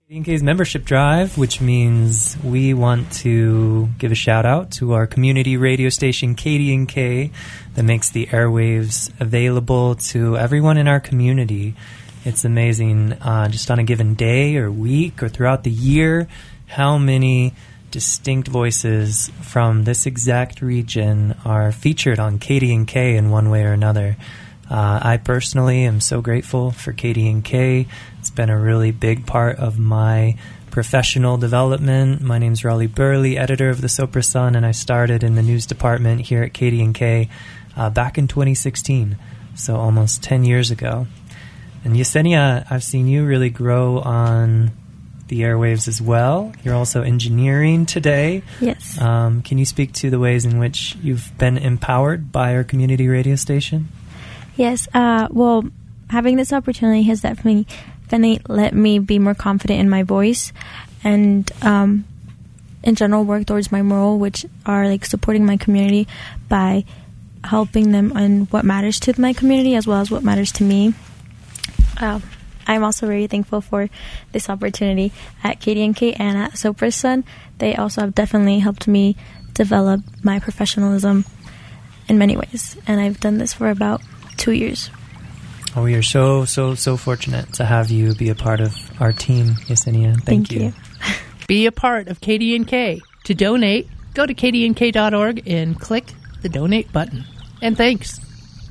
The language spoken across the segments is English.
KDNK's membership drive, which means we want to give a shout out to our community radio station KDNK that makes the airwaves available to everyone in our community. It's amazing, just on a given day or week or throughout the year, how many distinct voices from this exact region are featured on KDNK in one way or another. I personally am so grateful for KDNK. It's been a really big part of my professional development. My name's Raleigh Burley, editor of the Sopra Sun, and I started in the news department here at KDNK back in 2016, so almost 10 years ago. And Yesenia, I've seen you really grow on the airwaves as well. You're also engineering today. Yes. Can you speak to the ways in which you've been empowered by our community radio station? Yes. Well, having this opportunity has definitely let me be more confident in my voice and in general work towards my role, which are like supporting my community by helping them on what matters to my community as well as what matters to me. I'm also very thankful for this opportunity at KDNK and at Sopra Sun. They also have definitely helped me develop my professionalism in many ways, and I've done this for about 2 years. Oh, we are so fortunate to have you be a part of our team, Yesenia. Thank you. Be a part of KDNK. To donate, go to kdnk.org and click the donate button. And thanks.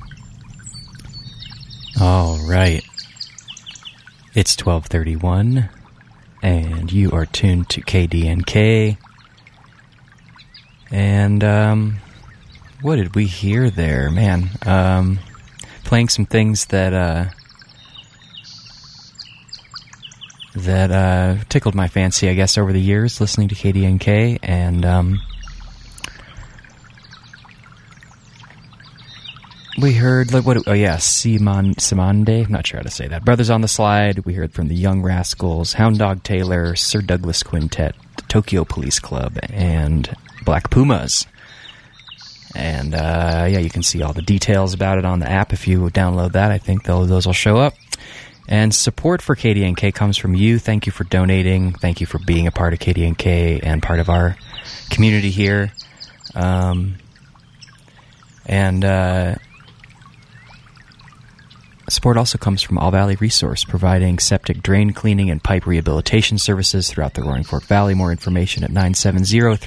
All right. It's 12:31, and you are tuned to KDNK. And what did we hear there? Man, playing some things that tickled my fancy, I guess, over the years, listening to KDNK, and we heard, Simande, I'm not sure how to say that. Brothers on the Slide, we heard from the Young Rascals, Hound Dog Taylor, Sir Douglas Quintet, the Tokyo Police Club, and Black Pumas. And, you can see all the details about it on the app if you download that. I think those will show up. And support for KDNK comes from you. Thank you for donating. Thank you for being a part of KDNK and part of our community here. Support also comes from All Valley Resource, providing septic drain cleaning and pipe rehabilitation services throughout the Roaring Fork Valley. More information at 970-3